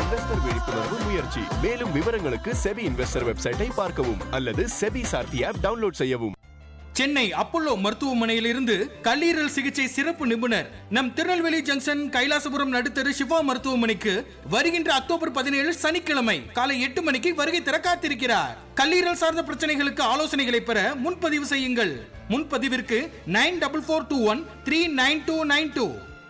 Investor விழிப்புணர்வு முயற்சி. மேலும் விவரங்களுக்கு செபி இன்வெஸ்டர் வெப்சைட்டை பார்க்கவும் அல்லது செபி சார்த்தி ஆப் டவுன்லோட் செய்யவும். சென்னை அப்போலோ மருத்துவமனையிலிருந்து கல்லீரல் சிகிச்சை சிறப்பு நிபுணர் நம் திருநெல்வேலி ஜங்ஷன் கைலாசபுரம் நடுத்தரு சிவா மருத்துவமனைக்கு வருகின்ற அக்டோபர் 17 சனிக்கிழமை காலை 8 மணிக்கு வருகை தர காத்திருக்கிறார். கல்லீரல் சார்ந்த பிரச்சனைகளுக்கு ஆலோசனைகளை பெற முன்பதிவு செய்யுங்கள். முன்பதிவிற்கு 9441399292.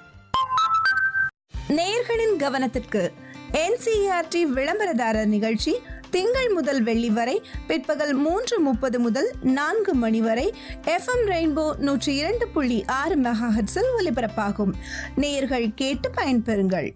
நேயர்களின் கவனத்திற்கு NCERT விளம்பரதாரர் நிகழ்ச்சி திங்கள் முதல் வெள்ளி வரை பிற்பகல் 3:30 முதல் 4 மணி வரை FM ரெயின்போ 102.6 மெகாஹெர்ட்ஸில் ஒலிபரப்பாகும். நேயர்கள் கேட்டு பயன்பெறுங்கள்.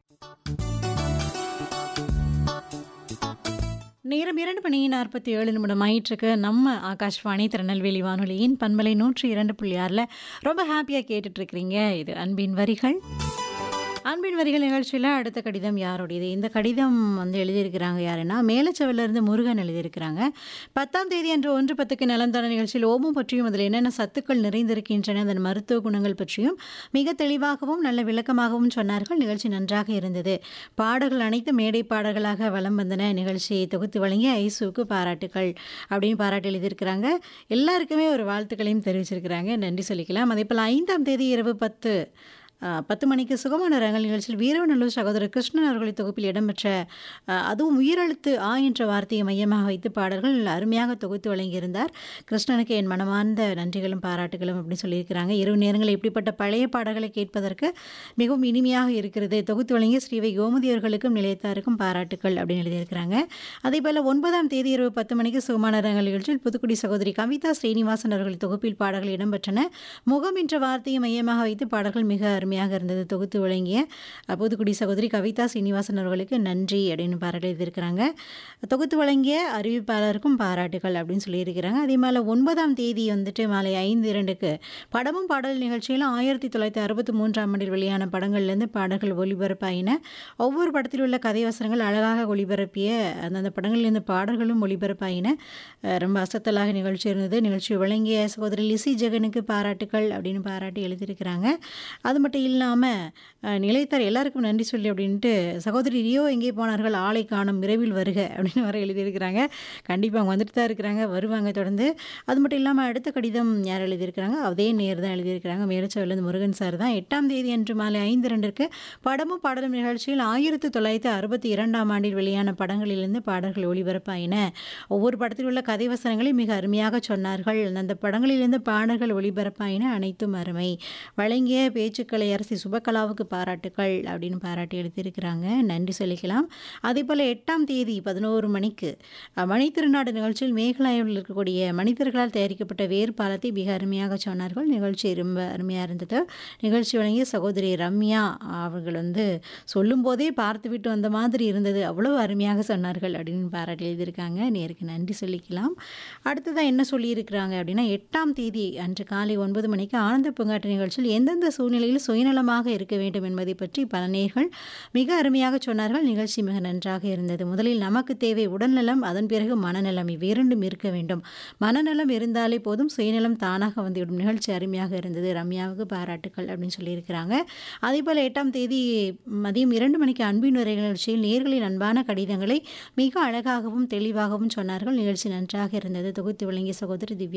நேரம் 2:47 ஆயிற்றுக்கு. நம்ம ஆகாஷ்வாணி திருநெல்வேலி வானொலியின் பண்பலை 102.6 ரொம்ப ஹாப்பியாக கேட்டுட்டு இருக்கிறீங்க. இது அன்பின் வரிகள். அன்பின் வரிகள் நிகழ்ச்சியில் அடுத்த கடிதம் யாருடையது? இந்த கடிதம் எழுதியிருக்கிறாங்க யாருன்னா, மேலச்சவலிருந்து முருகன் எழுதியிருக்கிறாங்க. 10ஆம் தேதி அன்று 1:10க்கு நலந்தான நிகழ்ச்சியில் ஓமம் பற்றியும் அதில் என்னென்ன சத்துக்கள் நிறைந்திருக்கின்றன, அதன் மருத்துவ குணங்கள் பற்றியும் மிக தெளிவாகவும் நல்ல விளக்கமாகவும் சொன்னார்கள். நிகழ்ச்சி நன்றாக இருந்தது. பாடல்கள் அனைத்து மேடை பாடல்களாக வலம் வந்தன. நிகழ்ச்சியை தொகுத்து வழங்கிய ஐசுவுக்கு பாராட்டுக்கள் அப்படின்னு பாராட்டு எழுதியிருக்கிறாங்க. எல்லாருக்குமே ஒரு வாழ்த்துக்களையும் தெரிவிச்சிருக்கிறாங்க. நன்றி சொல்லிக்கலாம். அதே போல் 5ஆம் தேதி இரவு 10 மணிக்கு சுகமான ரங்கள் நிகழ்ச்சியில் வீரவநல்லூர் சகோதரர் கிருஷ்ணன் அவர்களின் தொகுப்பில் இடம்பெற்ற அதுவும் உயிரெழுத்து ஆ என்ற வார்த்தையை மையமாக வைத்து பாடல்கள் அருமையாக தொகுத்து வழங்கியிருந்தார். கிருஷ்ணனுக்கு என் மனமார்ந்த நன்றிகளும் பாராட்டுகளும் அப்படின்னு சொல்லியிருக்கிறாங்க. இரவு நேரங்களில் இப்படிப்பட்ட பழைய பாடல்களை கேட்பதற்கு மிகவும் இனிமையாக இருக்கிறது. தொகுத்து வழங்கிய ஸ்ரீவை கோமதி அவர்களுக்கும் நிலையத்தாருக்கும் பாராட்டுக்கள் அப்படின்னு எழுதியிருக்கிறாங்க. அதே போல் 9ஆம் தேதி இரவு 10 மணிக்கு சுகமான ரங்கள் நிகழ்ச்சியில் புதுக்குடி சகோதரி கவிதா ஸ்ரீனிவாசன் அவர்களின் தொகுப்பில் பாடல்கள் இடம்பெற்றன. முகம் என்ற வார்த்தையை மையமாக வைத்து பாடல்கள் மிக அருமையாக இருந்தது. தொகுத்து வழங்கிய புதுக்குடி சகோதரி கவிதா சீனிவாசன் அவர்களுக்கு நன்றி அப்படின்னு பாராட்டு எழுதியிருக்கிறாங்க. தொகுத்து வழங்கிய அறிவிப்பாளருக்கும் பாராட்டுகள் அப்படின்னு சொல்லியிருக்கிறாங்க. அதே மாதிரி 9ஆம் தேதி மாலை 5:02க்கு படமும் பாடல் நிகழ்ச்சியில் 1963ஆம் ஆண்டில் வெளியான படங்கள்லேருந்து பாடல்கள் ஒளிபரப்பாயின. ஒவ்வொரு படத்தில் உள்ள கதை வசனங்கள் அழகாக ஒளிபரப்பிய அந்தந்த படங்கள்லேருந்து பாடல்களும் ஒளிபரப்பாயின. ரொம்ப அசத்தலாக நிகழ்ச்சி இருந்தது. நிகழ்ச்சி வழங்கிய சகோதரி லிசி ஜெகனுக்கு பாராட்டுகள் அப்படின்னு பாராட்டி எழுதியிருக்கிறாங்க. அது மட்டும் இல்லாமல் நிலையத்தார் எல்லாருக்கும் நன்றி சொல்லி அப்படின்ட்டு சகோதரி ரியோ எங்கே போனார்கள், ஆளை காணும், விரைவில் வருக அப்படின்னு வர எழுதியிருக்கிறாங்க. கண்டிப்பாக அவங்க வந்துட்டு தான் இருக்கிறாங்க, வருவாங்க தொடர்ந்து. அது மட்டும் இல்லாமல் அடுத்த கடிதம் யார் எழுதியிருக்கிறாங்க, அதே நேர் தான் எழுதியிருக்கிறாங்க. மேலச்சவலேருந்து முருகன் சார் தான். 8ஆம் தேதி அன்று மாலை 5:02க்கு படமும் பாடலும் நிகழ்ச்சியில் 1962ஆம் ஆண்டில் வெளியான படங்களிலிருந்து பாடல்கள் ஒளிபரப்பாயின. ஒவ்வொரு படத்தில் உள்ள கதை வசனங்களை மிக அருமையாக சொன்னார்கள். அந்த படங்களிலிருந்து பாடல்கள் ஒளிபரப்பாயின. அனைத்தும் அருமை. வழங்கிய பேச்சுக்களை அரசி சுபகலாவுக்கு பாராட்டுக்கள் அப்படின்னு பாராட்டி எழுதியிருக்கிறாங்க. நன்றி சொல்லிக்கலாம். அதே போல் 8ஆம் தேதி 11 மணிக்கு மணித்திருநாடு நிகழ்ச்சியில் மேகாலயாவில் இருக்கக்கூடிய மனிதர்களால் தயாரிக்கப்பட்ட வேர் பாலத்தை மிக அருமையாக சொன்னார்கள். நிகழ்ச்சி ரொம்ப அருமையாக இருந்தது. நிகழ்ச்சி வழங்கிய சகோதரி ரம்யா அவர்கள் சொல்லும் போதே பார்த்து விட்டு வந்த மாதிரி இருந்தது, அவ்வளோ அருமையாக சொன்னார்கள் அப்படின்னு பாராட்டி எழுதியிருக்காங்க. நேருக்கு நன்றி சொல்லிக்கலாம். அடுத்ததான் என்ன சொல்லியிருக்கிறாங்க அப்படின்னா, 8ஆம் தேதி அன்று காலை 9 மணிக்கு ஆனந்த பூங்காற்று நிகழ்ச்சியில் எந்தெந்த சூழ்நிலையில் சுயநலமாக இருக்க வேண்டும் என்பதை பற்றி பல நேயர்கள் மிக அருமையாக சொன்னார்கள். நிகழ்ச்சி மிக நன்றாக இருந்தது. முதலில் நமக்கு தேவை உடல்நலம், அதன் பிறகு மனநலம். இவ்விரண்டும் இருக்க வேண்டும். மனநலம் இருந்தாலே போதும், சுயநலம் தானாக வந்துவிடும். நிகழ்ச்சி அருமையாக இருந்தது. ரம்யாவுக்கு பாராட்டுக்கள் அப்படின்னு சொல்லியிருக்கிறாங்க. அதேபோல் 8ஆம் தேதி மதியம் 2 மணிக்கு அன்பின் உரை நிகழ்ச்சியில் நேயர்களின் அன்பான கடிதங்களை மிக அழகாகவும் தெளிவாகவும் சொன்னார்கள். நிகழ்ச்சி நன்றாக இருந்தது. தொகுத்து வழங்கிய சகோதரி திவ்யா